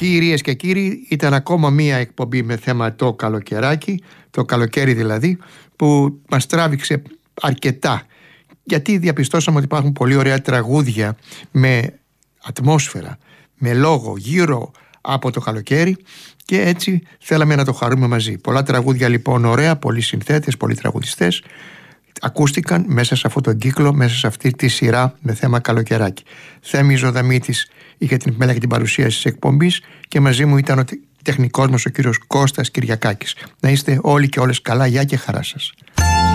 Κυρίες και κύριοι, ήταν ακόμα μία εκπομπή με θέμα το καλοκαιράκι, το καλοκαίρι δηλαδή, που μας τράβηξε αρκετά, γιατί διαπιστώσαμε ότι υπάρχουν πολύ ωραία τραγούδια με ατμόσφαιρα, με λόγο γύρω από το καλοκαίρι, και έτσι θέλαμε να το χαρούμε μαζί. Πολλά τραγούδια λοιπόν ωραία, πολλοί συνθέτες, πολλοί τραγουδιστές ακούστηκαν μέσα σε αυτόν τον κύκλο, μέσα σε αυτή τη σειρά με θέμα καλοκαιράκι. Θέμη Ζωδαμίτης είχε την επιμέλεια και την παρουσίαση της εκπομπής, και μαζί μου ήταν ο τεχνικός μας ο κύριος Κώστας Κυριακάκης. Να είστε όλοι και όλες καλά, γεια και χαρά σας.